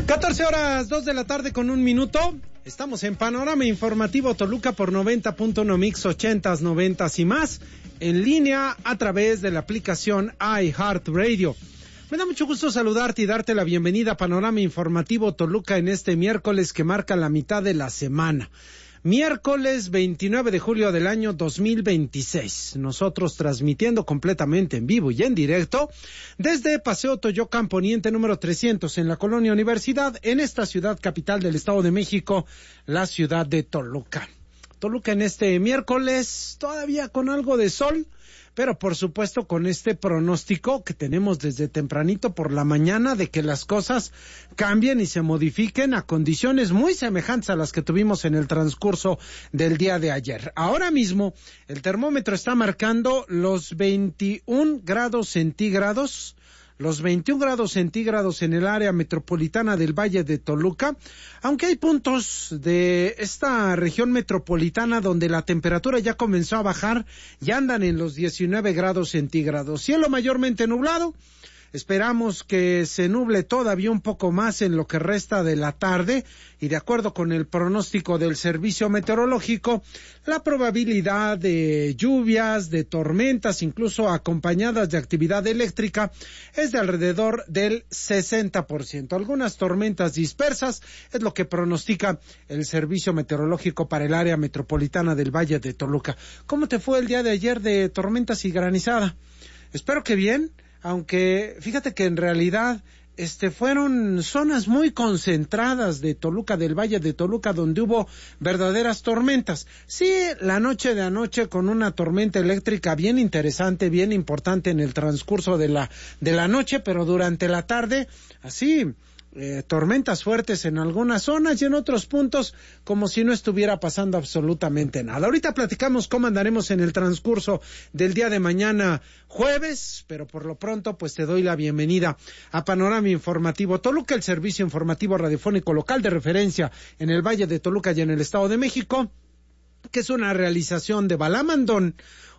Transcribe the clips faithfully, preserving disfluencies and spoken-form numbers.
catorce horas, dos de la tarde con un minuto. Estamos en Panorama Informativo Toluca por noventa punto uno Mix, ochentas, noventas y más, en línea a través de la aplicación iHeartRadio. Me da mucho gusto saludarte y darte la bienvenida a Panorama Informativo Toluca en este miércoles que marca la mitad de la semana. Miércoles veintinueve de julio del año dos mil veintiséis. Nosotros transmitiendo completamente en vivo y en directo desde Paseo Toyocan Poniente número trescientos en la Colonia Universidad, en esta ciudad capital del Estado de México, la ciudad de Toluca. Toluca en este miércoles todavía con algo de sol, pero por supuesto con este pronóstico que tenemos desde tempranito por la mañana de que las cosas cambien y se modifiquen a condiciones muy semejantes a las que tuvimos en el transcurso del día de ayer. Ahora mismo el termómetro está marcando los veintiún grados centígrados, los veintiún grados centígrados en el área metropolitana del Valle de Toluca, aunque hay puntos de esta región metropolitana donde la temperatura ya comenzó a bajar, ya andan en los diecinueve grados centígrados. Cielo mayormente nublado. Esperamos que se nuble todavía un poco más en lo que resta de la tarde y de acuerdo con el pronóstico del servicio meteorológico, la probabilidad de lluvias, de tormentas, incluso acompañadas de actividad eléctrica, es de alrededor del sesenta por ciento. Algunas tormentas dispersas es lo que pronostica el servicio meteorológico para el área metropolitana del Valle de Toluca. ¿Cómo te fue el día de ayer de tormentas y granizada? Espero que bien. Aunque fíjate que en realidad este fueron zonas muy concentradas de Toluca, del Valle de Toluca, donde hubo verdaderas tormentas. Sí, la noche de anoche con una tormenta eléctrica bien interesante, bien importante en el transcurso de la de la noche, pero durante la tarde, así Eh, tormentas fuertes en algunas zonas y en otros puntos como si no estuviera pasando absolutamente nada. Ahorita platicamos cómo andaremos en el transcurso del día de mañana jueves, pero por lo pronto pues te doy la bienvenida a Panorama Informativo Toluca, el servicio informativo radiofónico local de referencia en el Valle de Toluca y en el Estado de México, que es una realización de Balamandón,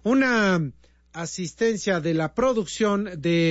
una asistencia de la producción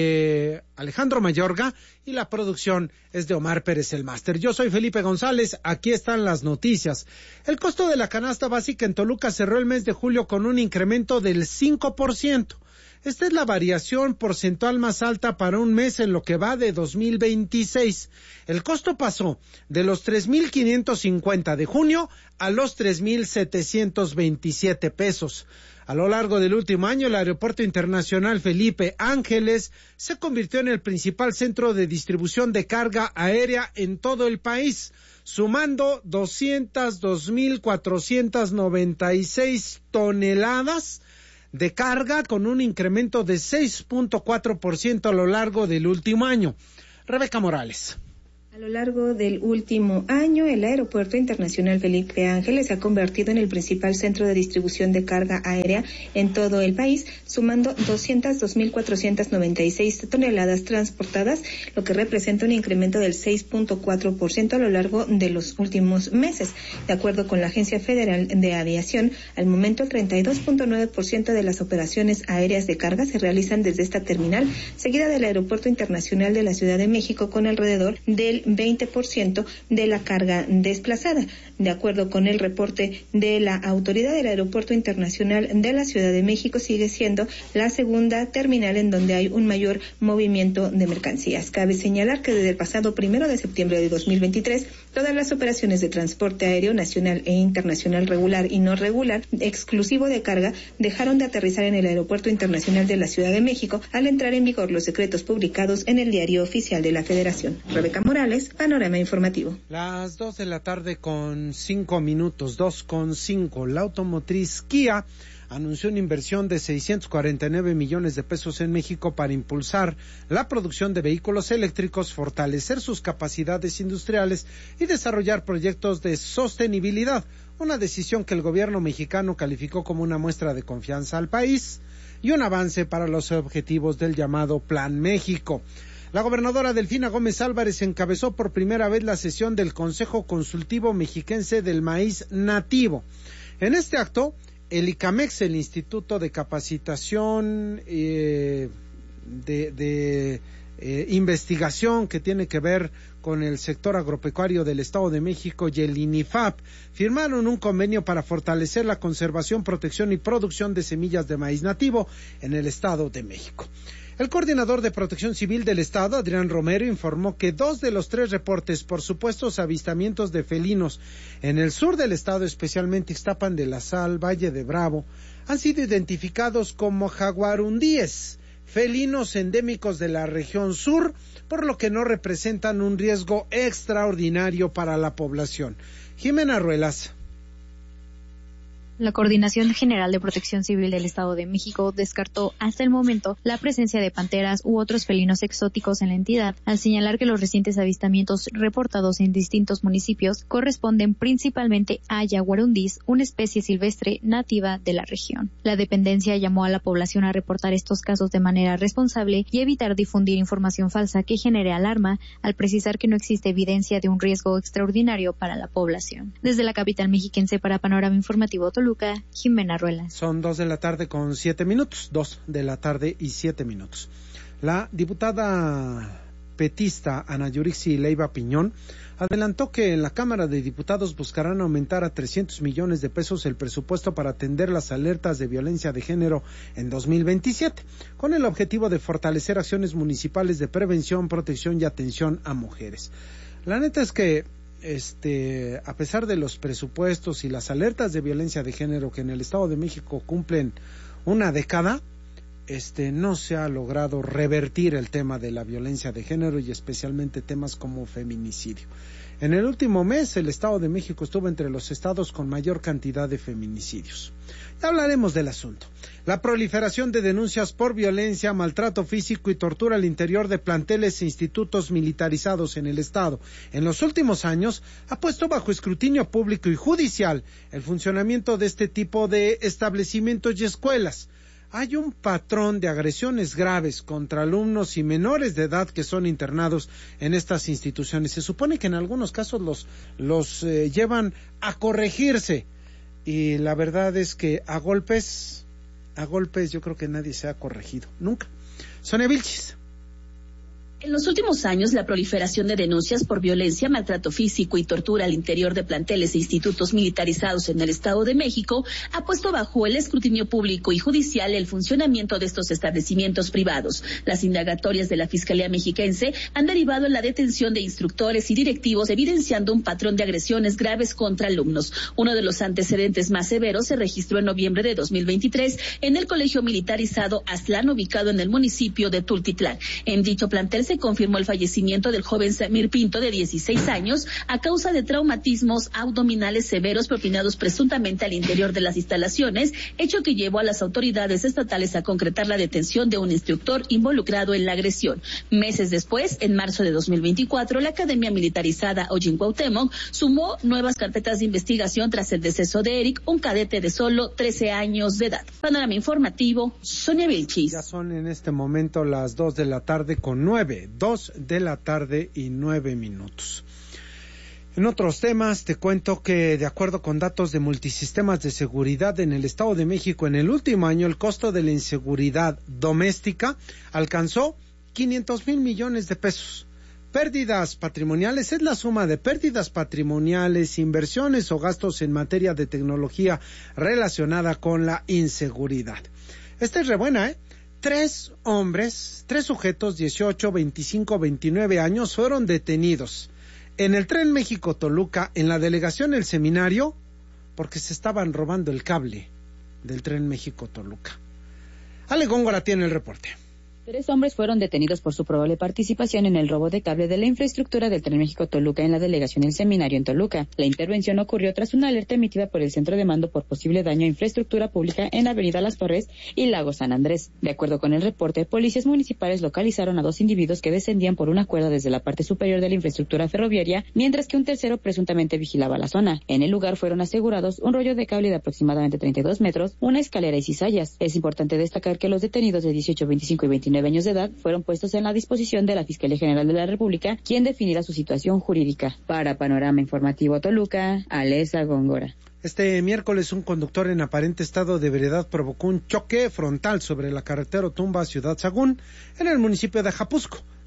de Alejandro Mayorga y la producción es de Omar Pérez el Máster. Yo soy Felipe González, aquí están las noticias. El costo de la canasta básica en Toluca cerró el mes de julio con un incremento del cinco por ciento. Esta es la variación porcentual más alta para un mes en lo que va de dos mil veintiséis. El costo pasó de los tres mil quinientos cincuenta de junio a los tres mil setecientos veintisiete pesos. A lo largo del último año, el Aeropuerto Internacional Felipe Ángeles se convirtió en el principal centro de distribución de carga aérea en todo el país, sumando doscientos dos mil cuatrocientos noventa y seis toneladas de carga con un incremento de seis punto cuatro por ciento a lo largo del último año. Rebeca Morales. A lo largo del último año, el Aeropuerto Internacional Felipe Ángeles se ha convertido en el principal centro de distribución de carga aérea en todo el país, sumando doscientos dos mil cuatrocientos noventa y seis toneladas transportadas, lo que representa un incremento del seis punto cuatro por ciento a lo largo de los últimos meses. De acuerdo con la Agencia Federal de Aviación, al momento el treinta y dos punto nueve por ciento de las operaciones aéreas de carga se realizan desde esta terminal, seguida del Aeropuerto Internacional de la Ciudad de México con alrededor del veinte por ciento de la carga desplazada. De acuerdo con el reporte de la autoridad, del Aeropuerto Internacional de la Ciudad de México sigue siendo la segunda terminal en donde hay un mayor movimiento de mercancías. Cabe señalar que desde el pasado primero de septiembre de dos mil veintitrés, todas las operaciones de transporte aéreo nacional e internacional regular y no regular, exclusivo de carga, dejaron de aterrizar en el Aeropuerto Internacional de la Ciudad de México al entrar en vigor los decretos publicados en el Diario Oficial de la Federación. Rebeca Morales, Panorama Informativo. Las dos de la tarde con cinco minutos, dos con cinco. La automotriz Kia anunció una inversión de seiscientos cuarenta y nueve millones de pesos en México para impulsar la producción de vehículos eléctricos, fortalecer sus capacidades industriales y desarrollar proyectos de sostenibilidad. Una decisión que el gobierno mexicano calificó como una muestra de confianza al país y un avance para los objetivos del llamado Plan México. La gobernadora Delfina Gómez Álvarez encabezó por primera vez la sesión del Consejo Consultivo Mexiquense del Maíz Nativo. En este acto, el ICAMEX, el Instituto de Capacitación eh, de, de eh, investigación que tiene que ver con el sector agropecuario del Estado de México y el INIFAP firmaron un convenio para fortalecer la conservación, protección y producción de semillas de maíz nativo en el Estado de México. El coordinador de Protección Civil del Estado, Adrián Romero, informó que dos de los tres reportes por supuestos avistamientos de felinos en el sur del estado, especialmente Ixtapan de la Sal, Valle de Bravo, han sido identificados como jaguarundíes, felinos endémicos de la región sur, por lo que no representan un riesgo extraordinario para la población. Jimena Ruelas. La Coordinación General de Protección Civil del Estado de México descartó hasta el momento la presencia de panteras u otros felinos exóticos en la entidad, al señalar que los recientes avistamientos reportados en distintos municipios corresponden principalmente a yaguarundís, una especie silvestre nativa de la región. La dependencia llamó a la población a reportar estos casos de manera responsable y evitar difundir información falsa que genere alarma, al precisar que no existe evidencia de un riesgo extraordinario para la población. Desde la capital mexiquense para Panorama Informativo Toluca, Jimena Ruelas. Son dos de la tarde con siete minutos, dos de la tarde y siete minutos. La diputada petista Ana Yurixi Leiva Piñón adelantó que en la Cámara de Diputados buscarán aumentar a trescientos millones de pesos el presupuesto para atender las alertas de violencia de género en dos mil veintisiete, con el objetivo de fortalecer acciones municipales de prevención, protección y atención a mujeres. La neta es que Este, a pesar de los presupuestos y las alertas de violencia de género que en el Estado de México cumplen una década, este, no se ha logrado revertir el tema de la violencia de género y especialmente temas como feminicidio. En el último mes, el Estado de México estuvo entre los estados con mayor cantidad de feminicidios. Ya hablaremos del asunto. La proliferación de denuncias por violencia, maltrato físico y tortura al interior de planteles e institutos militarizados en el Estado en los últimos años ha puesto bajo escrutinio público y judicial el funcionamiento de este tipo de establecimientos y escuelas. Hay un patrón de agresiones graves contra alumnos y menores de edad que son internados en estas instituciones. Se supone que en algunos casos los, los eh, llevan a corregirse. Y la verdad es que a golpes, a golpes yo creo que nadie se ha corregido, nunca. Sonia Vilchis. En los últimos años, la proliferación de denuncias por violencia, maltrato físico y tortura al interior de planteles e institutos militarizados en el Estado de México ha puesto bajo el escrutinio público y judicial el funcionamiento de estos establecimientos privados. Las indagatorias de la Fiscalía Mexiquense han derivado en la detención de instructores y directivos, evidenciando un patrón de agresiones graves contra alumnos. Uno de los antecedentes más severos se registró en noviembre de dos mil veintitrés en el Colegio Militarizado Aztlán, ubicado en el municipio de Tultitlán. En dicho plantel se confirmó el fallecimiento del joven Samir Pinto, de dieciséis años, a causa de traumatismos abdominales severos propinados presuntamente al interior de las instalaciones, hecho que llevó a las autoridades estatales a concretar la detención de un instructor involucrado en la agresión. Meses después, en marzo de dos mil veinticuatro, la Academia Militarizada Ollin Cuauhtémoc sumó nuevas carpetas de investigación tras el deceso de Eric, un cadete de solo trece años de edad. Panorama Informativo, Sonia Vilchis. Ya son en este momento las dos de la tarde con nueve. Dos de la tarde y nueve minutos. En otros temas, te cuento que de acuerdo con datos de Multisistemas de Seguridad en el Estado de México, en el último año el costo de la inseguridad doméstica alcanzó quinientos mil millones de pesos. Pérdidas patrimoniales es la suma de pérdidas patrimoniales, inversiones o gastos en materia de tecnología relacionada con la inseguridad. Esta es re buena, ¿eh? Tres hombres, tres sujetos, dieciocho, veinticinco, veintinueve años, fueron detenidos en el Tren México-Toluca, en la delegación El Seminario, porque se estaban robando el cable del Tren México-Toluca. Ale Góngora tiene el reporte. Tres hombres fueron detenidos por su probable participación en el robo de cable de la infraestructura del Tren México-Toluca en la delegación El Seminario en Toluca. La intervención ocurrió tras una alerta emitida por el Centro de Mando por posible daño a infraestructura pública en la avenida Las Torres y Lago San Andrés. De acuerdo con el reporte, policías municipales localizaron a dos individuos que descendían por una cuerda desde la parte superior de la infraestructura ferroviaria, mientras que un tercero presuntamente vigilaba la zona. En el lugar fueron asegurados un rollo de cable de aproximadamente treinta y dos metros, una escalera y cizallas. Es importante destacar que los detenidos de dieciocho, veinticinco y veintinueve años de edad fueron puestos en la disposición de la Fiscalía General de la República, quien definirá su situación jurídica. Para Panorama Informativo Toluca, Alesa Góngora. Este miércoles un conductor en aparente estado de ebriedad provocó un choque frontal sobre la carretera Otumba Ciudad Sagún en el municipio de Ajapuzco.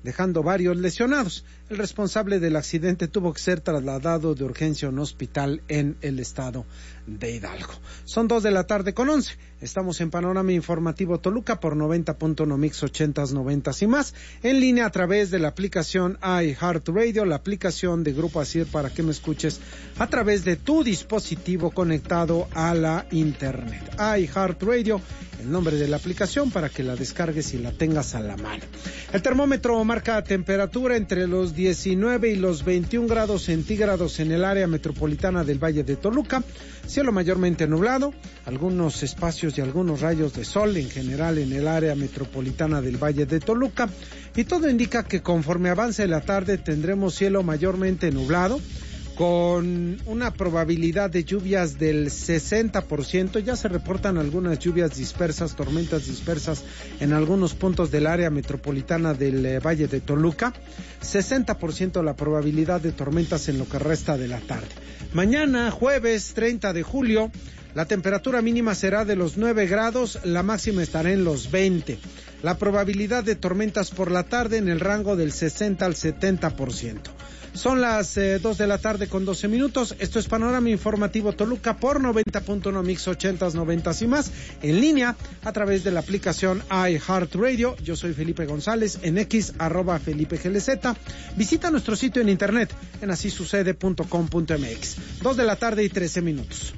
dejando varios lesionados. El responsable del accidente tuvo que ser trasladado de urgencia a un hospital en el estado de Hidalgo. Son dos de la tarde con once. Estamos en Panorama Informativo Toluca por noventa punto uno Mix ochentas, noventas y más, en línea a través de la aplicación iHeartRadio, la aplicación de Grupo Asir para que me escuches a través de tu dispositivo conectado a la internet. iHeartRadio, el nombre de la aplicación para que la descargues y la tengas a la mano. El termómetro marca temperatura entre los diecinueve y los veintiún grados centígrados en el área metropolitana del Valle de Toluca. Cielo mayormente nublado, algunos espacios y algunos rayos de sol en general en el área metropolitana del Valle de Toluca, y todo indica que conforme avance la tarde tendremos cielo mayormente nublado con una probabilidad de lluvias del sesenta por ciento. Ya se reportan algunas lluvias dispersas, tormentas dispersas en algunos puntos del área metropolitana del eh, Valle de Toluca. sesenta por ciento la probabilidad de tormentas en lo que resta de la tarde. Mañana, jueves treinta de julio, la temperatura mínima será de los nueve grados, la máxima estará en los veinte. La probabilidad de tormentas por la tarde en el rango del sesenta al setenta por ciento. Son las eh, dos de la tarde con doce minutos. Esto es Panorama Informativo Toluca por noventa punto uno Mix ochentas, noventas y más, en línea a través de la aplicación iHeartRadio. Yo soy Felipe González, en X, arroba Felipe G L Z. Visita nuestro sitio en internet en así sucede punto com punto m x. dos de la tarde y trece minutos.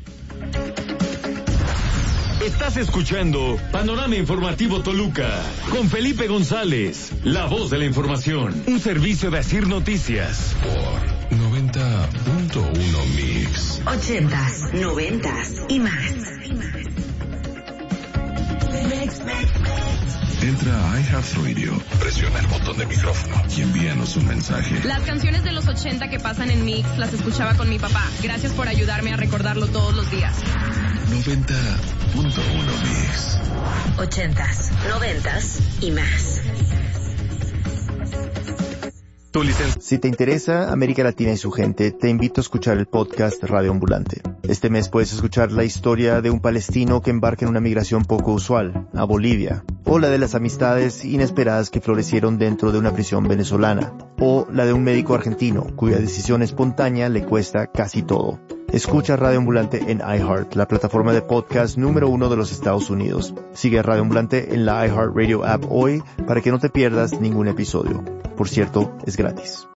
Estás escuchando Panorama Informativo Toluca con Felipe González, la voz de la información. Un servicio de Asir Noticias por noventa punto uno Mix. Ochentas, noventas y más. Entra a iHeartRadio, presiona el botón de micrófono y envíanos un mensaje. Las canciones de los ochenta que pasan en Mix las escuchaba con mi papá. Gracias por ayudarme a recordarlo todos los días. noventa punto uno Mix. Ochentas, noventas y más. Si te interesa América Latina y su gente, te invito a escuchar el podcast Radio Ambulante. Este mes puedes escuchar la historia de un palestino que embarca en una migración poco usual, a Bolivia, o la de las amistades inesperadas que florecieron dentro de una prisión venezolana, o la de un médico argentino cuya decisión espontánea le cuesta casi todo. Escucha Radio Ambulante en iHeart, la plataforma de podcast número uno de los Estados Unidos. Sigue Radio Ambulante en la iHeartRadio app hoy para que no te pierdas ningún episodio. Por cierto, es gratis.